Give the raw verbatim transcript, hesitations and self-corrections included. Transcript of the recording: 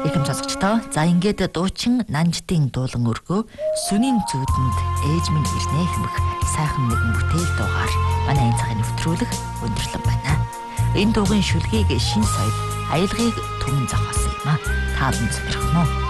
Ихэм сонсогчдоо за ингээд дуучин Нанждын дуулан өргөө сүнийн зүудэнд ээж минь ирнэ хэмэх сайхан нэгэн бүтээл дуугаар манай энэ цагийн нэвтрүүлэг өндөрлөн байна. Энэ дуугийн шүлгийг шин соёл аялгыг түмэн зохиосон юм а. Таалан сонирхно уу?